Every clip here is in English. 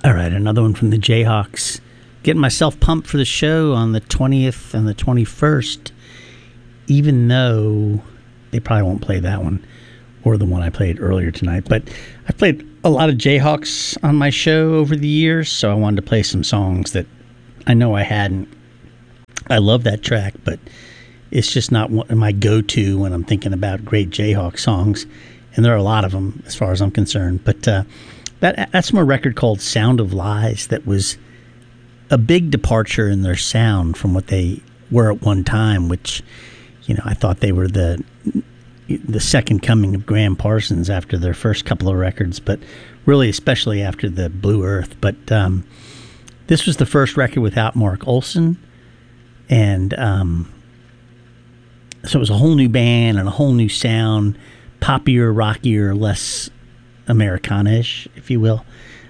All right, another one from the Jayhawks. Getting myself pumped for the show on the 20th and the 21st, even though they probably won't play that one or the one I played earlier tonight. But I've played a lot of Jayhawks on my show over the years, so I wanted to play some songs that I know I hadn't. I love that track, but it's just not one of my go-to when I'm thinking about great Jayhawk songs, and there are a lot of them as far as I'm concerned. But that's from a record called Sound of Lies that was a big departure in their sound from what they were at one time, which, you know, I thought they were the second coming of Graham Parsons after their first couple of records, but really especially after the Blue Earth. But this was the first record without Mark Olson, and so it was a whole new band and a whole new sound, poppier, rockier, less Americana-ish, if you will.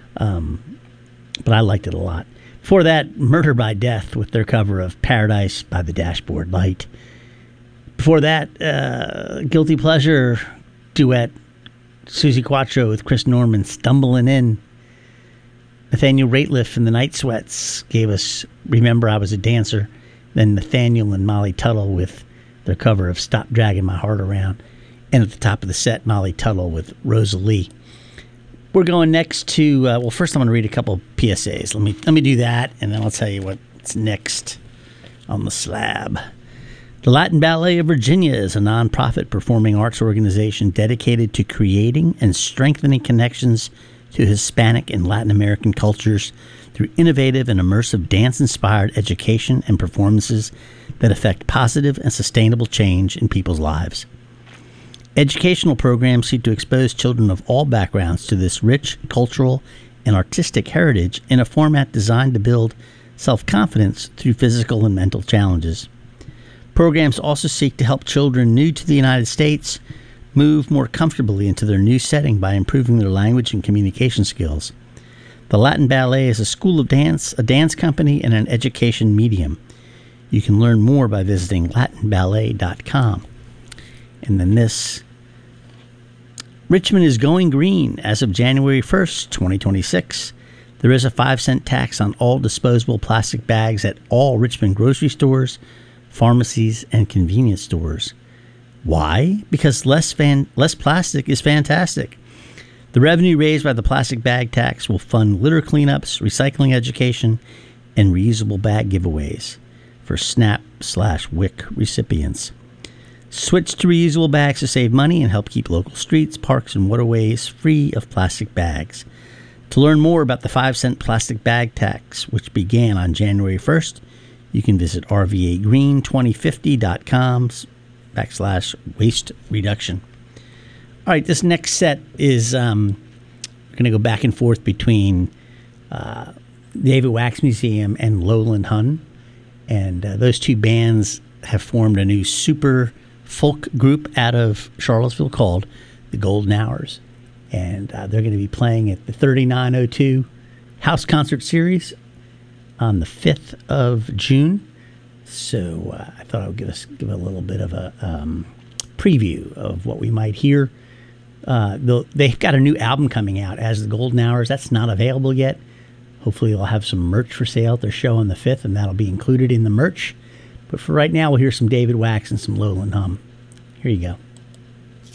But I liked it a lot. Before that, Murder by Death with their cover of Paradise by the Dashboard Light. Before that, Guilty Pleasure duet, Suzi Quatro with Chris Norman, Stumbling In. Nathaniel Rateliff and the Night Sweats gave us Remember I Was a Dancer. Then Nathaniel and Molly Tuttle with their cover of Stop Dragging My Heart Around. And at the top of the set, Molly Tuttle with Rosalie. We're going next to, well, first I'm going to read a couple PSAs. Let me do that, and then I'll tell you what's next on the slab. The Latin Ballet of Virginia is a nonprofit performing arts organization dedicated to creating and strengthening connections to Hispanic and Latin American cultures through innovative and immersive dance-inspired education and performances that affect positive and sustainable change in people's lives. Educational programs seek to expose children of all backgrounds to this rich cultural and artistic heritage in a format designed to build self-confidence through physical and mental challenges. Programs also seek to help children new to the United States move more comfortably into their new setting by improving their language and communication skills. The Latin Ballet is a school of dance, a dance company, and an education medium. You can learn more by visiting latinballet.com. And then this, Richmond is going green as of January 1st, 2026. There is a 5-cent tax on all disposable plastic bags at all Richmond grocery stores, pharmacies, and convenience stores. Why? Because less plastic is fantastic. The revenue raised by the plastic bag tax will fund litter cleanups, recycling education, and reusable bag giveaways for SNAP/WIC recipients. Switch to reusable bags to save money and help keep local streets, parks, and waterways free of plastic bags. To learn more about the 5-cent plastic bag tax, which began on January 1st, you can visit rvagreen2050.com/waste reduction. All right, this next set is going to go back and forth between David Wax Museum and Lowland Hun. And those two bands have formed a new super folk group out of Charlottesville called the Golden Hours. And they're going to be playing at the 3902 House Concert Series on the 5th of June. So I thought I would give a little bit of a preview of what we might hear. They've got a new album coming out as the Golden Hours. That's not available yet. Hopefully they'll have some merch for sale at their show on the 5th, and that'll be included in the merch. But for right now, we'll hear some David Wax and some Lowland Hum. Here you go.